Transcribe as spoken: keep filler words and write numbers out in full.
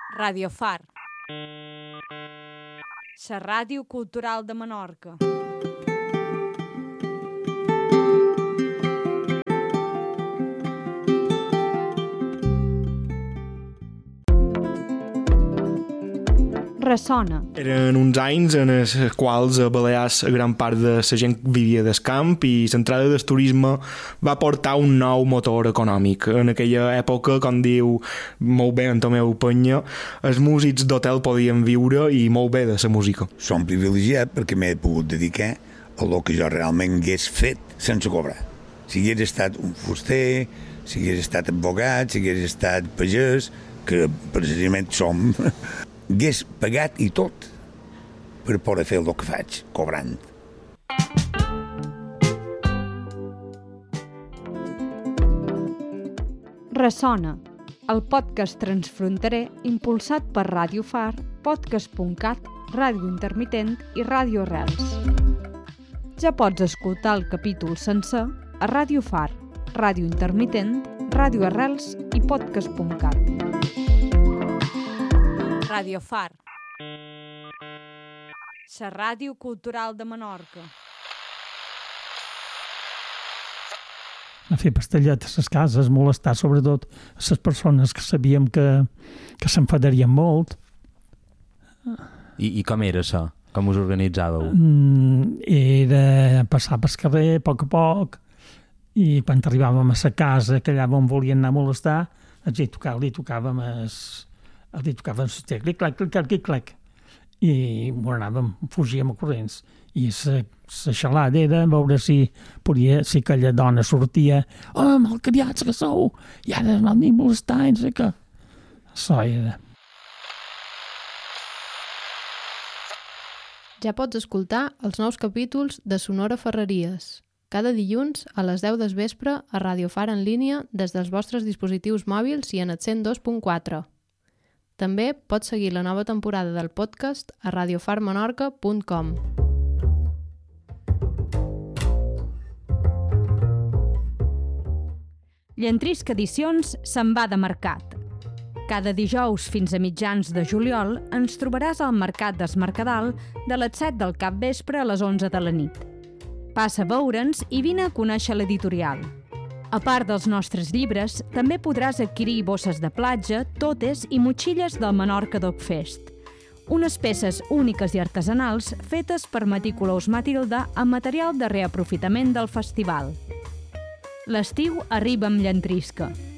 Radio Far, la ràdio cultural de Menorca. Ressona. Eren uns anys en els quals a Balears gran part de la gent vivia del camp i l'entrada del turisme va portar un nou motor econòmic. En aquella època, com diu molt bé en Tomeu Penya, els músics d'hotel podien viure i molt bé de la música. Som privilegiat perquè m'he pogut dedicar a el que jo realment hagués fet sense cobrar. Si hagués estat un fuster, si hagués estat advocat, si hagués estat pagès, que precisament som... hagués pagat i tot per poder fer el que faig, cobrant. Ressona, el podcast transfronterer impulsat per Ràdio Far, podcast punt cat, Ràdio Intermitent i Ràdio Arrels. Ja pots escoltar el capítol sencer a Ràdio Far, Ràdio Intermitent, Ràdio Arrels i podcast punt cat. Radio Far, la ràdio cultural de Menorca. A fer pastellet a les cases, molestar sobretot a les persones que sabíem que, que s'enfadarien molt. I, I com era això? Com us organitzàveu? Mm, era passar pel carrer a poc a poc i quan arribàvem a la casa, que allà on volien anar a molestar, els hi tocava, li tocàvem es... li tocava el clic, clic, clic, clic, clic, i ho anàvem, fugíem a corrents. I la xalada era veure si podia, si aquella dona sortia, oh, malcriats que sou, i ara no ni molestar, no sé què. Això era. Ja pots escoltar els nous capítols de Sonora Ferreries, cada dilluns a les deu del vespre a Radio Far en línia des dels vostres dispositius mòbils i en el cent dos punt quatre. També pots seguir la nova temporada del podcast a radio far menorca punt com. Llentrisc Edicions se'n va de mercat. Cada dijous fins a mitjans de juliol ens trobaràs al Mercat des Mercadal de les set del capvespre a les onze de la nit. Passa a veure'ns i vine a conèixer l'editorial. A part dels nostres llibres, també podràs adquirir bosses de platja, totes i motxilles del Menorca Dog Fest. Unes peces úniques i artesanals fetes per Meticulous Matilda amb material de reaprofitament del festival. L'estiu arriba amb Llentrisca.